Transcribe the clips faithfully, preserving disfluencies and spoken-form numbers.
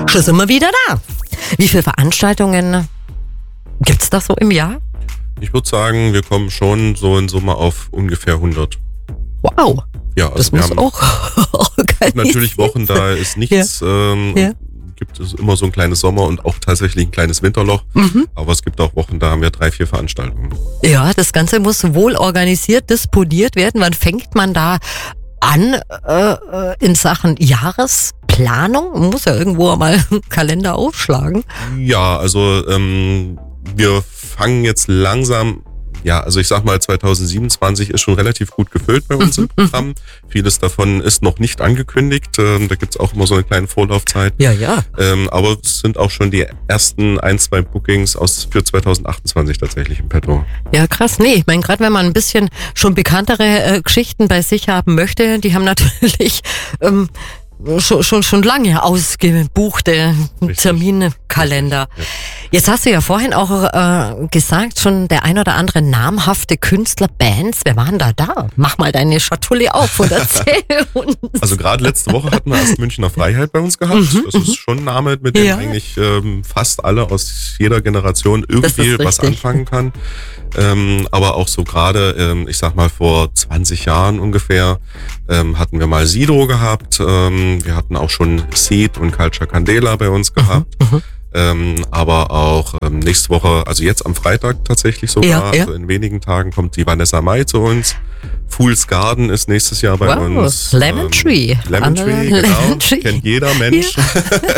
Schon sind wir wieder da. Wie viele Veranstaltungen gibt's da so im Jahr? Ich würde sagen, wir kommen schon so in Summe auf ungefähr hundert. Wow. Ja, also das wir muss haben auch organisiert natürlich Wochen, da ist nichts. Ja. Ähm, ja. Gibt es immer so ein kleines Sommer- und auch tatsächlich ein kleines Winterloch. Mhm. Aber es gibt auch Wochen, da haben wir drei, vier Veranstaltungen. Ja, das Ganze muss wohl organisiert, disponiert werden. Wann fängt man da an äh, in Sachen Jahresplanung? Man muss ja irgendwo mal einen Kalender aufschlagen. Ja, also ähm, wir fangen jetzt langsam... Ja, also ich sag mal, zwanzig siebenundzwanzig ist schon relativ gut gefüllt bei uns im Programm. Vieles davon ist noch nicht angekündigt. Ähm, da gibt's auch immer so eine kleine Vorlaufzeit. Ja, ja. Ähm, aber es sind auch schon die ersten ein, zwei Bookings aus für zwanzig achtundzwanzig tatsächlich im Petto. Ja, krass. Nee, ich meine, gerade wenn man ein bisschen schon bekanntere äh, Geschichten bei sich haben möchte, die haben natürlich... Ähm, Schon, schon, schon lange ausgebuchte Terminkalender. Ja. Jetzt hast du ja vorhin auch äh, gesagt, schon der ein oder andere namhafte Künstler, Bands. Wer waren da da? Mach mal deine Schatulle auf und erzähl uns. Also gerade letzte Woche hatten wir erst Münchner Freiheit bei uns gehabt. Mhm, das ist schon ein Name, mit dem ja. eigentlich ähm, fast alle aus jeder Generation irgendwie was anfangen kann. Ähm, aber auch so gerade, ähm, ich sag mal vor zwanzig Jahren ungefähr, ähm, hatten wir mal Sido gehabt. Ähm, wir hatten auch schon Seed und Culture Candela bei uns gehabt. Mhm, ähm, aber auch ähm, nächste Woche, also jetzt am Freitag tatsächlich sogar, ja, ja. Also in wenigen Tagen kommt die Vanessa Mai zu uns. Fool's Garden ist nächstes Jahr bei wow. uns. Lemon ähm, Tree. Lemon Tree, genau. Lemon Tree. Kennt jeder Mensch. Ja.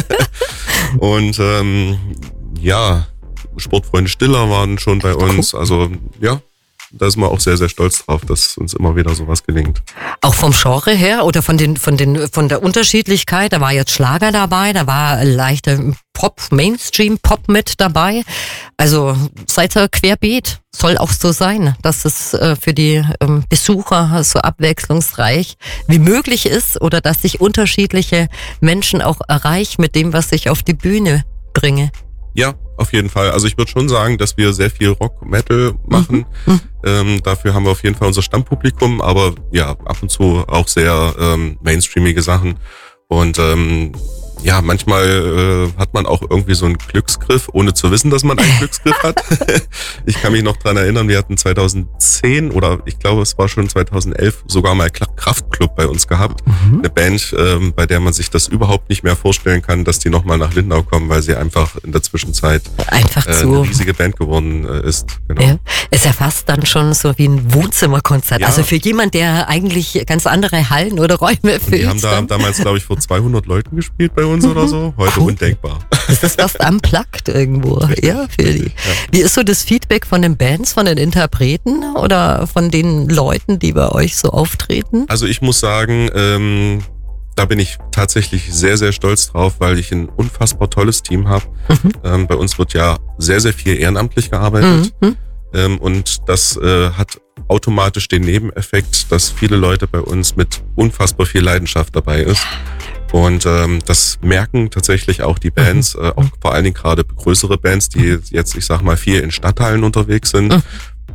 Und ähm, ja, Sportfreunde Stiller waren schon bei uns. Also ja, da sind wir auch sehr, sehr stolz drauf, dass uns immer wieder sowas gelingt. Auch vom Genre her oder von den, von den, von der Unterschiedlichkeit, da war jetzt Schlager dabei, da war leichter Pop, Mainstream-Pop mit dabei. Also seid ihr querbeet. Soll auch so sein, dass es äh, für die ähm, Besucher so abwechslungsreich wie möglich ist oder dass sich unterschiedliche Menschen auch erreichen mit dem, was ich auf die Bühne bringe. Ja, auf jeden Fall. Also ich würde schon sagen, dass wir sehr viel Rock, Metal machen. Mhm. Ähm, dafür haben wir auf jeden Fall unser Stammpublikum, aber ja, ab und zu auch sehr ähm, mainstreamige Sachen. Und ähm, ja, manchmal äh, hat man auch irgendwie so einen Glücksgriff, ohne zu wissen, dass man einen Glücksgriff hat. Ich kann mich noch dran erinnern, wir hatten zweitausendzehn oder ich glaube, es war schon zweitausendelf sogar mal Kraftklub bei uns gehabt. Mhm. Eine Band, ähm, bei der man sich das überhaupt nicht mehr vorstellen kann, dass die nochmal nach Lindau kommen, weil sie einfach in der Zwischenzeit einfach äh, so eine riesige Band geworden äh, ist. Genau. Ja, ist ja fast dann schon so wie ein Wohnzimmerkonzert. Ja. Also für jemand, der eigentlich ganz andere Hallen oder Räume füllt. Die haben da damals, glaube ich, vor zweihundert Leuten gespielt bei uns oder so. Heute cool. Undenkbar. Das ist fast unplugged irgendwo. Richtig, ja, für die. Ja. Wie ist so das Feedback von den Bands, von den Interpreten oder von den Leuten, die bei euch so auftreten? Also ich muss sagen, ähm, da bin ich tatsächlich sehr, sehr stolz drauf, weil ich ein unfassbar tolles Team habe. Mhm. Ähm, bei uns wird ja sehr, sehr viel ehrenamtlich gearbeitet. Mhm. Ähm, und das äh, hat automatisch den Nebeneffekt, dass viele Leute bei uns mit unfassbar viel Leidenschaft dabei ist. Und ähm, das merken tatsächlich auch die Bands, äh, auch vor allen Dingen gerade größere Bands, die jetzt, ich sag mal, viel in Stadtteilen unterwegs sind, mhm.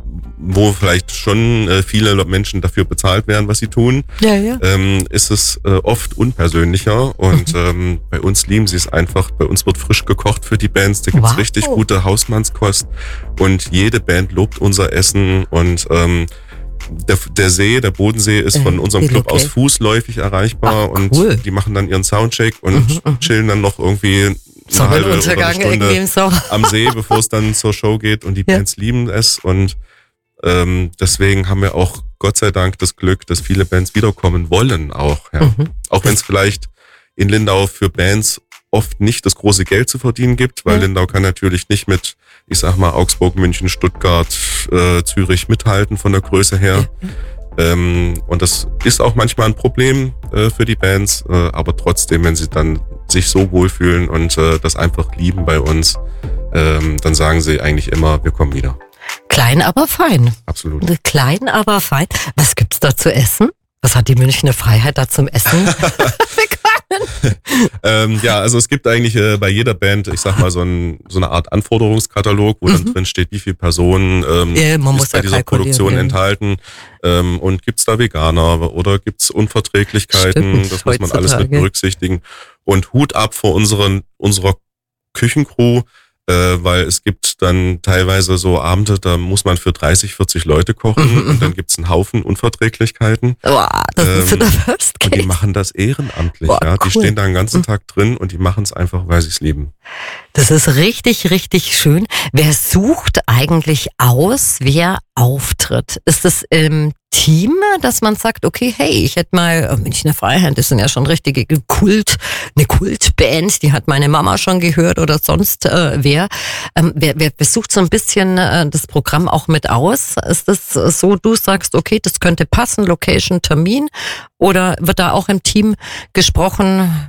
wo vielleicht schon äh, viele Menschen dafür bezahlt werden, was sie tun, ja, ja. Ähm, ist es äh, oft unpersönlicher. Und mhm. ähm, bei uns lieben sie es einfach. Bei uns wird frisch gekocht für die Bands. Da gibt's wow. richtig gute Hausmannskost. Und jede Band lobt unser Essen und ähm, Der, der See, der Bodensee ist von unserem Club aus fußläufig erreichbar. Ach, und cool. Die machen dann ihren Soundcheck und mhm, chillen dann noch irgendwie eine halbe oder eine Stunde am See, bevor es dann zur Show geht. Und die ja. Bands lieben es. Und ähm, deswegen haben wir auch Gott sei Dank das Glück, dass viele Bands wiederkommen wollen auch. Ja. Mhm. Auch wenn es vielleicht in Lindau für Bands oft nicht das große Geld zu verdienen gibt, weil ja. Lindau kann natürlich nicht mit, ich sag mal, Augsburg, München, Stuttgart, äh, Zürich mithalten von der Größe her. Ja. Ähm, und das ist auch manchmal ein Problem äh, für die Bands, äh, aber trotzdem, wenn sie dann sich so wohlfühlen und äh, das einfach lieben bei uns, ähm, dann sagen sie eigentlich immer, wir kommen wieder. Klein, aber fein. Absolut. Klein, aber fein. Was gibt's da zu essen? Was hat die Münchner Freiheit da zum Essen bekommen? ähm, ja, also es gibt eigentlich äh, bei jeder Band, ich sag mal, so, ein, so eine Art Anforderungskatalog, wo mhm. dann drin steht, wie viele Personen ähm, ja, man ist muss bei ja dieser Produktion ja. enthalten. Ähm, und gibt's da Veganer oder gibt's Unverträglichkeiten? Stimmt, das muss man alles mit berücksichtigen. Und Hut ab vor unseren unserer Küchencrew, äh, weil es gibt dann teilweise so Abende, da muss man für dreißig, vierzig Leute kochen mhm, und dann gibt's einen Haufen Unverträglichkeiten. Boah, das ähm, ist so der Worst Case. Und die machen das ehrenamtlich. Boah, ja. Die cool. stehen da den ganzen Tag drin und die machen es einfach, weil sie es lieben. Das ist richtig, richtig schön. Wer sucht eigentlich aus, wer auftritt? Ist das im Team, dass man sagt, okay, hey, ich hätte mal Münchner Freiheit, das sind ja schon richtige Kult, eine Kultband, die hat meine Mama schon gehört oder sonst äh, wer. Ähm, wer, wer besucht so ein bisschen äh, das Programm auch mit aus? Ist das so, du sagst, okay, das könnte passen, Location, Termin? Oder wird da auch im Team gesprochen,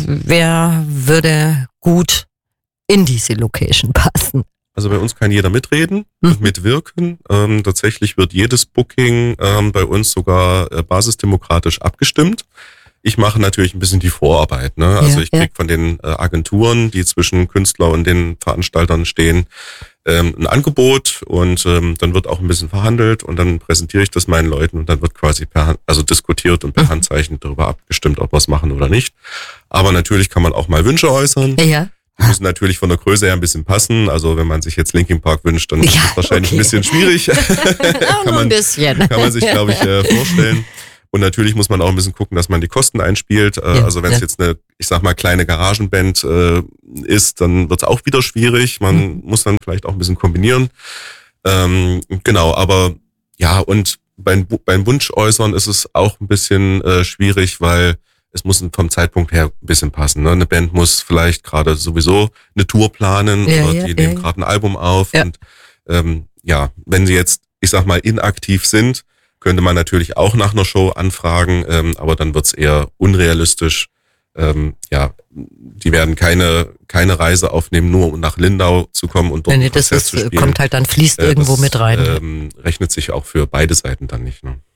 wer würde gut in diese Location passen? Also bei uns kann jeder mitreden und mitwirken. Ähm, tatsächlich wird jedes Booking ähm, bei uns sogar äh, basisdemokratisch abgestimmt. Ich mache natürlich ein bisschen die Vorarbeit. Ne? Also ja, ich krieg ja. von den äh, Agenturen, die zwischen Künstler und den Veranstaltern stehen, ähm, ein Angebot und ähm, dann wird auch ein bisschen verhandelt und dann präsentiere ich das meinen Leuten und dann wird quasi per Hand, also diskutiert und per Handzeichen darüber abgestimmt, ob wir es machen oder nicht. Aber natürlich kann man auch mal Wünsche äußern. Ja. Die müssen natürlich von der Größe her ein bisschen passen. Also wenn man sich jetzt Linkin Park wünscht, dann ist ja, das wahrscheinlich okay. ein bisschen schwierig. Auch kann, man, ein bisschen. kann man sich, glaube ich, vorstellen. Und natürlich muss man auch ein bisschen gucken, dass man die Kosten einspielt. Ja, also wenn es ja. jetzt eine, ich sag mal, kleine Garagenband äh, ist, dann wird es auch wieder schwierig. Man mhm. muss dann vielleicht auch ein bisschen kombinieren. Ähm, genau, aber ja, und beim, beim Wunsch äußern ist es auch ein bisschen äh, schwierig, weil es muss vom Zeitpunkt her ein bisschen passen. Ne? Eine Band muss vielleicht gerade sowieso eine Tour planen ja, oder ja, die ja, nehmen ja. gerade ein Album auf. Ja. Und ähm, ja, wenn sie jetzt, ich sag mal, inaktiv sind, könnte man natürlich auch nach einer Show anfragen, ähm, aber dann wird's eher unrealistisch. Ähm, ja, die werden keine keine Reise aufnehmen, nur um nach Lindau zu kommen und dort nee, nee, das ist, zu spielen. Kommt halt dann, fließt äh, irgendwo das, mit rein. Ähm, rechnet sich auch für beide Seiten dann nicht. Ne?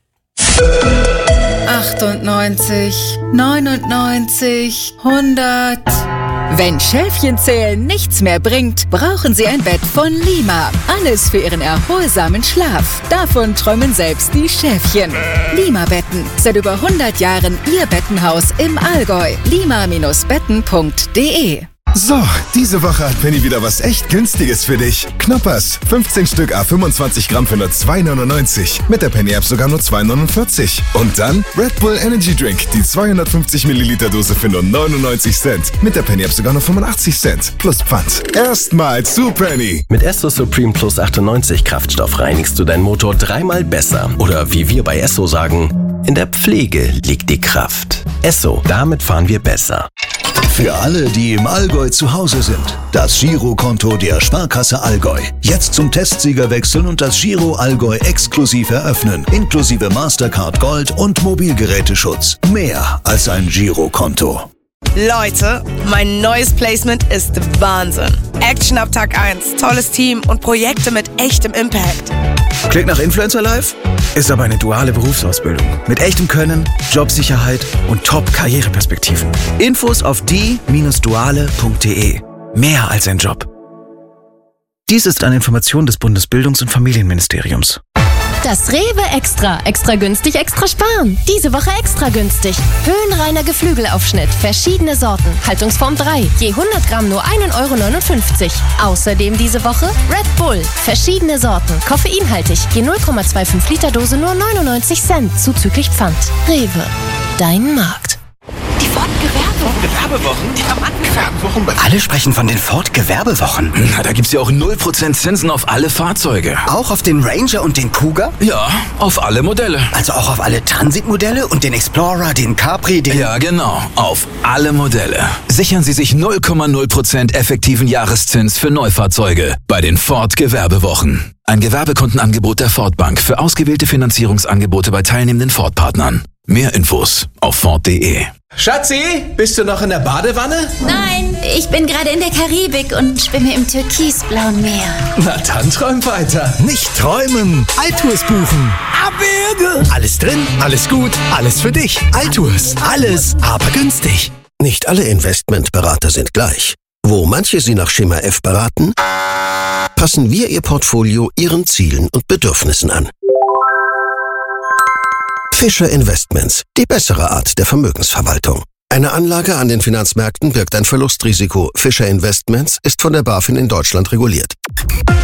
achtundneunzig, neunundneunzig, hundert. Wenn Schäfchenzählen nichts mehr bringt, brauchen Sie ein Bett von Lima. Alles für Ihren erholsamen Schlaf. Davon träumen selbst die Schäfchen. Lima-Betten. Seit über hundert Jahren Ihr Bettenhaus im Allgäu. lima Betten punkt de. So, diese Woche hat Penny wieder was echt Günstiges für dich. Knoppers, fünfzehn Stück à fünfundzwanzig Gramm für nur zwei neunundneunzig. Mit der Penny-App sogar nur zwei neunundvierzig. Und dann Red Bull Energy Drink, die zweihundertfünfzig Milliliter Dose für nur neunundneunzig Cent. Mit der Penny-App sogar nur fünfundachtzig Cent. Plus Pfand. Erstmal zu Penny. Mit Esso Supreme Plus achtundneunzig Kraftstoff reinigst du deinen Motor dreimal besser. Oder wie wir bei Esso sagen, in der Pflege liegt die Kraft. Esso, damit fahren wir besser. Für alle, die im Allgäu zu Hause sind, das Girokonto der Sparkasse Allgäu. Jetzt zum Testsieger wechseln und das Giro Allgäu exklusiv eröffnen. Inklusive Mastercard Gold und Mobilgeräteschutz. Mehr als ein Girokonto. Leute, mein neues Placement ist Wahnsinn. Action ab Tag eins, tolles Team und Projekte mit echtem Impact. Klingt nach Influencer Life? Ist aber eine duale Berufsausbildung. Mit echtem Können, Jobsicherheit und Top-Karriereperspektiven. Infos auf die Bindestrich duale Punkt de. Mehr als ein Job. Dies ist eine Information des Bundesbildungs- und Familienministeriums. Das Rewe Extra. Extra günstig, extra sparen. Diese Woche extra günstig. Höhenreiner Geflügelaufschnitt. Verschiedene Sorten. Haltungsform drei. Je hundert Gramm nur ein Euro neunundfünfzig. Außerdem diese Woche Red Bull. Verschiedene Sorten. Koffeinhaltig. Je null Komma fünfundzwanzig Liter Dose nur neunundneunzig Cent. Zuzüglich Pfand. Rewe. Dein Markt. Die Ford-Gewerbewochen. Gewerbewochen? Die haben angefangen. Alle sprechen von den Ford-Gewerbewochen. Na, da gibt's ja auch null Prozent Zinsen auf alle Fahrzeuge. Auch auf den Ranger und den Kuga? Ja, auf alle Modelle. Also auch auf alle Transit-Modelle und den Explorer, den Capri, den... Ja, genau. Auf alle Modelle. Sichern Sie sich null Komma null Prozent effektiven Jahreszins für Neufahrzeuge bei den Ford-Gewerbewochen. Ein Gewerbekundenangebot der Ford Bank für ausgewählte Finanzierungsangebote bei teilnehmenden Ford-Partnern. Mehr Infos auf Ford punkt de. Schatzi, bist du noch in der Badewanne? Nein, ich bin gerade in der Karibik und schwimme im türkisblauen Meer. Na dann träum weiter. Nicht träumen, Altours buchen. Abwürge! Alles drin, alles gut, alles für dich. Altours, alles, aber günstig. Nicht alle Investmentberater sind gleich. Wo manche Sie nach Schema F beraten, passen wir Ihr Portfolio Ihren Zielen und Bedürfnissen an. Fischer Investments, die bessere Art der Vermögensverwaltung. Eine Anlage an den Finanzmärkten birgt ein Verlustrisiko. Fischer Investments ist von der BaFin in Deutschland reguliert.